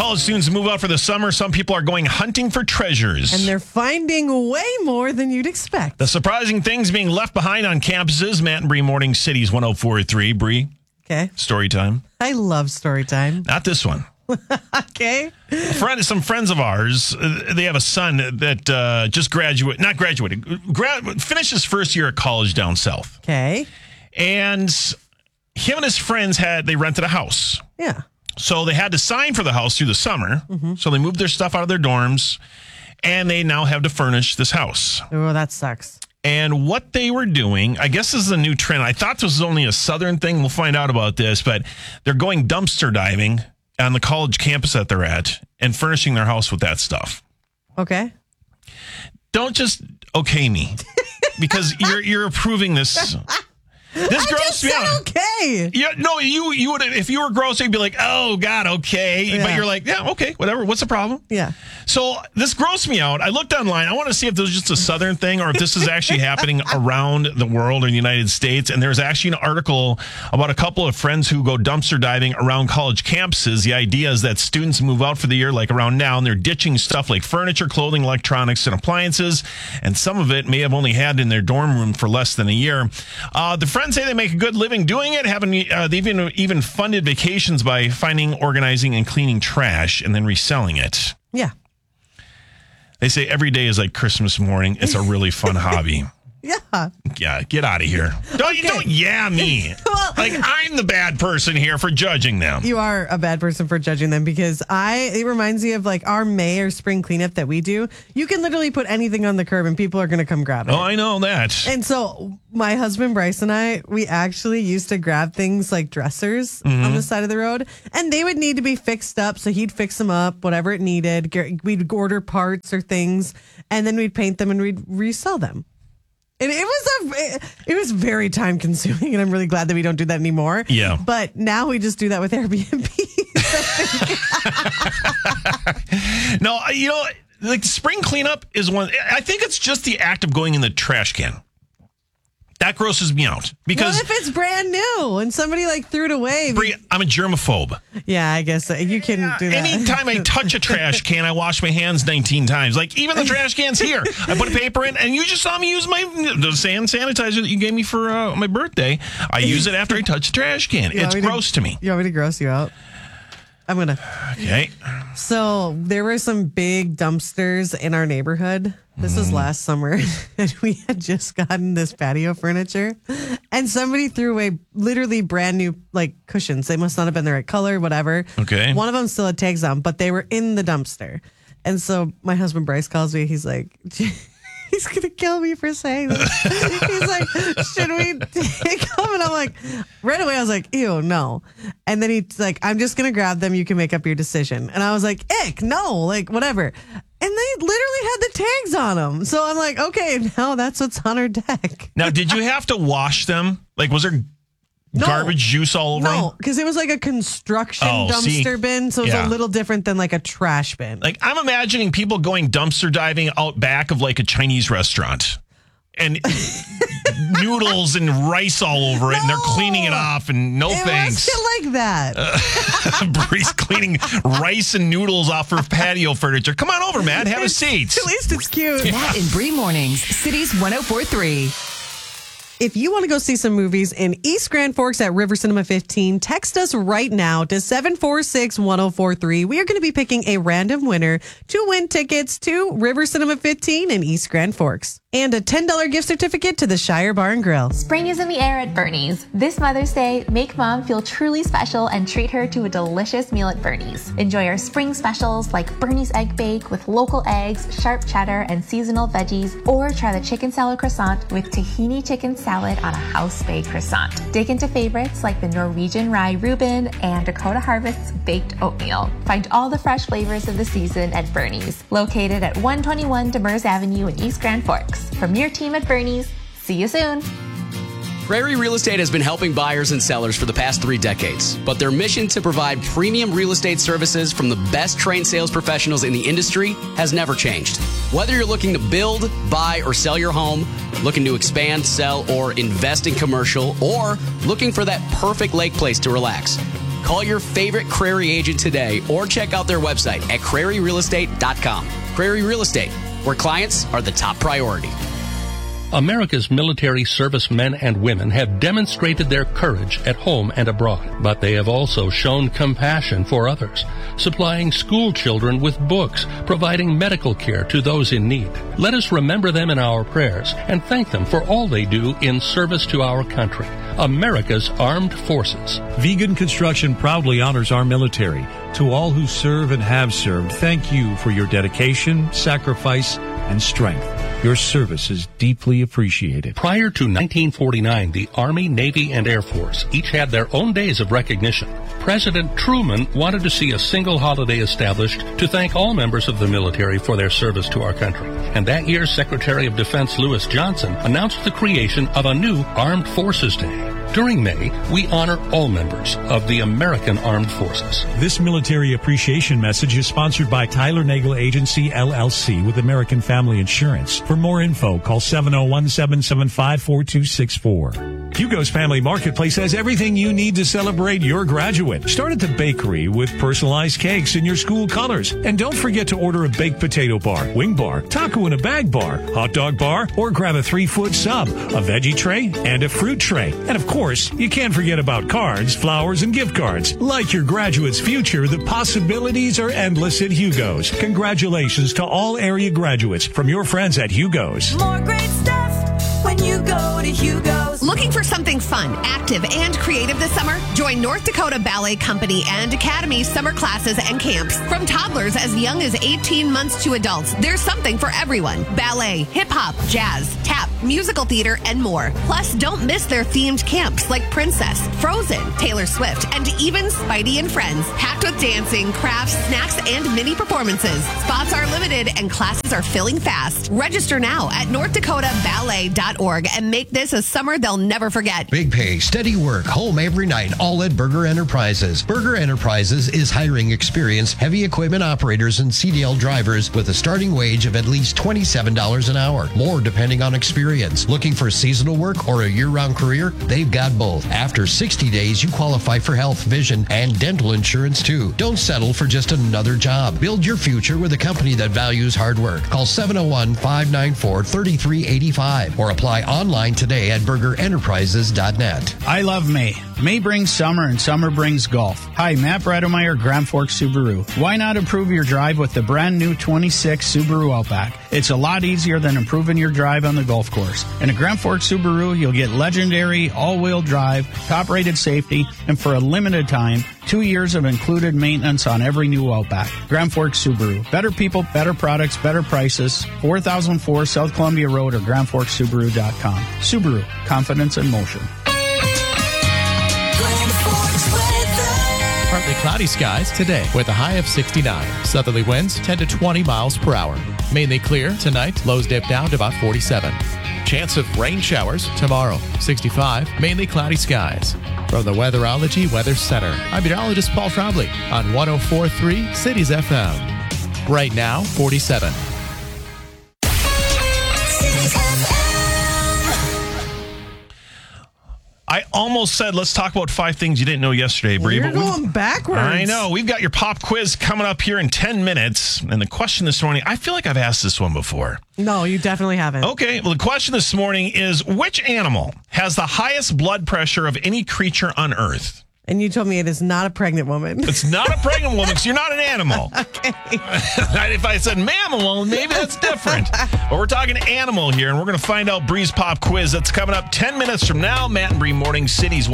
college students move out for the summer, some people are going hunting for treasures. And they're finding way more than you'd expect. The surprising things being left behind on campuses. Matt and Bree, Morning Cities 104.3. Bree, Okay. story time. I love story time. Not this one. Okay. Some friends of ours, they have a son that just finished his first year at college down south. Okay. And him and his friends they rented a house. Yeah. So they had to sign for the house through the summer. Mm-hmm. So they moved their stuff out of their dorms, and they now have to furnish this house. Oh, that sucks. And what they were doing, I guess this is a new trend. I thought this was only a southern thing. We'll find out about this, but they're going dumpster diving on the college campus that they're at and furnishing their house with that stuff. Okay. Don't just okay me because you're approving this. This grossed me out. Okay. Yeah, no, you would, if you were gross, you'd be like, oh God, okay. Yeah. But you're like, yeah, okay, whatever. What's the problem? Yeah. So this grossed me out. I looked online. I want to see if this was just a southern thing or if this is actually happening around the world or the United States. And there's actually an article about a couple of friends who go dumpster diving around college campuses. The idea is that students move out for the year, like around now, and they're ditching stuff like furniture, clothing, electronics, and appliances. And some of it may have only had in their dorm room for less than a year. The friends say they make a good living doing it. They've even funded vacations by finding, organizing, and cleaning trash and then reselling it. Yeah. They say every day is like Christmas morning. It's a really fun hobby. Yeah. Yeah, get out of here. Don't me. Well, like I'm the bad person here for judging them. You are a bad person for judging them because it reminds me of like our May or spring cleanup that we do. You can literally put anything on the curb and people are going to come grab it. Oh, I know that. And so my husband Bryce and I, we actually used to grab things like dressers on the side of the road, and they would need to be fixed up. So he'd fix them up, whatever it needed. We'd order parts or things, and then we'd paint them and we'd resell them. And it was very time consuming, and I'm really glad that we don't do that anymore. Yeah. But now we just do that with Airbnb. No, like spring cleanup is one. I think it's just the act of going in the trash can. That grosses me out because what if it's brand new and somebody like threw it away? Bree, I'm a germaphobe. Yeah, I guess you can do that. Anytime I touch a trash can, I wash my hands 19 times. Like even the trash can's here. I put a paper in, and you just saw me use the hand sanitizer that you gave me for my birthday. I use it after I touch the trash can. It's gross to me. You want me to gross you out? I'm going to. Okay. So there were some big dumpsters in our neighborhood. This was last summer, and we had just gotten this patio furniture, and somebody threw away literally brand new like cushions. They must not have been the right color, whatever. Okay. One of them still had tags on, but they were in the dumpster. And so my husband Bryce calls me. He's like, he's going to kill me for saying this. He's like, should we take them? And I'm like, right away, I was like, ew, no. And then he's like, I'm just going to grab them. You can make up your decision. And I was like, ick, no, like whatever. And they literally had the tags on them. So I'm like, okay, now that's what's on our deck. Now, did you have to wash them? Like, was there garbage juice all over them? No, because it was like a construction dumpster bin. So it was a little different than like a trash bin. Like, I'm imagining people going dumpster diving out back of like a Chinese restaurant. And noodles and rice all over it, and they're cleaning it off, and thanks. It wasn't like that. Bree's cleaning rice and noodles off her patio furniture. Come on over, Matt. Have a seat. At least it's cute. Matt and Bree Mornings, Cities 104.3. If you want to go see some movies in East Grand Forks at River Cinema 15, text us right now to 746-1043. We are going to be picking a random winner to win tickets to River Cinema 15 in East Grand Forks and a $10 gift certificate to the Shire Bar and Grill. Spring is in the air at Bernie's. This Mother's Day, make mom feel truly special and treat her to a delicious meal at Bernie's. Enjoy our spring specials like Bernie's Egg Bake with local eggs, sharp cheddar, and seasonal veggies, or try the chicken salad croissant with tahini chicken salad on a house-baked croissant. Dig into favorites like the Norwegian rye Reuben and Dakota Harvest's baked oatmeal. Find all the fresh flavors of the season at Bernie's, located at 121 Demers Avenue in East Grand Forks. From your team at Bernie's, see you soon. Prairie Real Estate has been helping buyers and sellers for the past 3 decades, but their mission to provide premium real estate services from the best trained sales professionals in the industry has never changed. Whether you're looking to build, buy, or sell your home, looking to expand, sell, or invest in commercial, or looking for that perfect lake place to relax, Call your favorite Crary agent today or check out their website at craryrealestate.com. Crary Real Estate, where clients are the top priority. America's military servicemen and women have demonstrated their courage at home and abroad, but they have also shown compassion for others, supplying school children with books, providing medical care to those in need. Let us remember them in our prayers and thank them for all they do in service to our country, America's armed forces. Vegan Construction proudly honors our military. To all who serve and have served, thank you for your dedication, sacrifice, and strength. Your service is deeply appreciated. Prior to 1949, the Army, Navy, and Air Force each had their own days of recognition. President Truman wanted to see a single holiday established to thank all members of the military for their service to our country. And that year, Secretary of Defense Lewis Johnson announced the creation of a new Armed Forces Day. During May, we honor all members of the American Armed Forces. This military appreciation message is sponsored by Tyler Nagel Agency, LLC, with American Family Insurance. For more info, call 701-775-4264. Hugo's Family Marketplace has everything you need to celebrate your graduate. Start at the bakery with personalized cakes in your school colors. And don't forget to order a baked potato bar, wing bar, taco in a bag bar, hot dog bar, or grab a 3-foot sub, a veggie tray, and a fruit tray. And of course, you can't forget about cards, flowers, and gift cards. Like your graduate's future, the possibilities are endless at Hugo's. Congratulations to all area graduates from your friends at Hugo's. More great stuff when you go to Hugo's. Looking for something fun, active, and creative this summer? Join North Dakota Ballet Company and Academy summer classes and camps. From toddlers as young as 18 months to adults, there's something for everyone. Ballet, hip-hop, jazz, tap, musical theater, and more. Plus, don't miss their themed camps like Princess, Frozen, Taylor Swift, and even Spidey and Friends. Packed with dancing, crafts, snacks, and mini performances. Spots are limited and classes are filling fast. Register now at northdakotaballet.org and make this a summer they'll never forget. Big pay, steady work, home every night, all at Berger Enterprises. Berger Enterprises is hiring experienced heavy equipment operators and CDL drivers with a starting wage of at least $27 an hour, more depending on experience. Looking for seasonal work or a year-round career? They've got both. After 60 days, you qualify for health, vision, and dental insurance too. Don't settle for just another job. Build your future with a company that values hard work. Call 701-594-3385 or apply online today at burgerenterprises.net. I love May. May brings summer and summer brings golf. Hi, Matt Bredemeyer, Grand Forks Subaru. Why not improve your drive with the brand new 26 Subaru Outback? It's a lot easier than improving your drive on the golf course. In a Grand Forks Subaru, you'll get legendary all-wheel drive, top-rated safety, and for a limited time, 2 years of included maintenance on every new Outback. Grand Forks Subaru. Better people, better products, better prices. 4004 South Columbia Road or GrandForksSubaru.com. Subaru. Confidence in motion. Partly cloudy skies today with a high of 69. Southerly winds 10 to 20 miles per hour. Mainly clear tonight. Lows dip down to about 47. Chance of rain showers tomorrow. 65. Mainly cloudy skies. From the Weatherology Weather Center, I'm meteorologist Paul Trombley on 104.3 Cities FM. Right now, 47. I almost said, let's talk about 5 things you didn't know yesterday, Bree. You're going backwards. I know. We've got your pop quiz coming up here in 10 minutes. And the question this morning, I feel like I've asked this one before. No, you definitely haven't. Okay. Well, the question this morning is, which animal has the highest blood pressure of any creature on Earth? And you told me it is not a pregnant woman. It's not a pregnant woman because you're not an animal. Okay. If I said mammal, well, maybe that's different. But we're talking animal here, and we're going to find out Bree's pop quiz. That's coming up 10 minutes from now. Matt and Bree Morning Cities